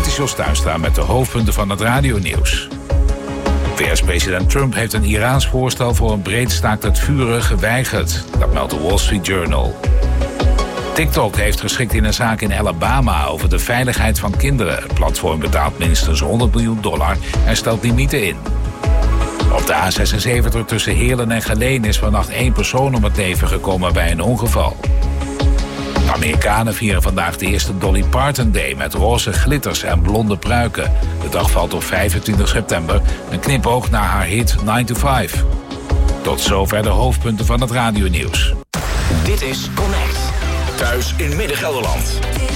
Dit is Jos Tuinstra met de hoofdpunten van het radionieuws. VS-president Trump heeft een Iraans voorstel voor een breed staakt het vuren geweigerd. Dat meldt de Wall Street Journal. TikTok heeft geschikt in een zaak in Alabama over de veiligheid van kinderen. Het platform betaalt minstens $100 miljoen en stelt limieten in. Op de A76 tussen Heerlen en Geleen is vannacht 1 persoon om het leven gekomen bij een ongeval. De Amerikanen vieren vandaag de eerste Dolly Parton Day met roze glitters en blonde pruiken. De dag valt op 25 september, een knipoog naar haar hit 9 to 5. Tot zover de hoofdpunten van het radionieuws. Dit is Connect. Thuis in Midden-Gelderland.